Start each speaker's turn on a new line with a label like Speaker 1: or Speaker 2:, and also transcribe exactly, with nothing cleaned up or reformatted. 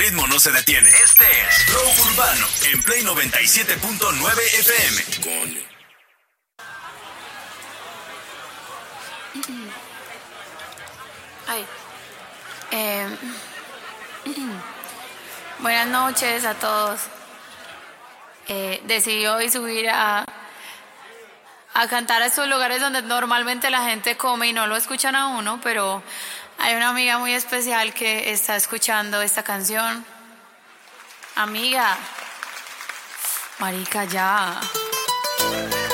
Speaker 1: ritmo no se detiene. Este es Flow Urbano en Play noventa y siete punto nueve F M. Con...
Speaker 2: Ay. Eh, buenas noches a todos. Eh, decidí hoy subir a, a cantar a estos lugares donde normalmente la gente come y no lo escuchan a uno, pero hay una amiga muy especial que está escuchando esta canción. Amiga, marica, ya.